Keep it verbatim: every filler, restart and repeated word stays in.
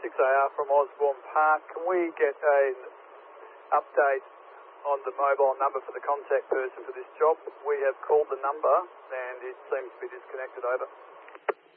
six A R from Osborne Park. Can we get an update on the mobile number for the contact person for this job? We have called the number and it seems to be disconnected. Over.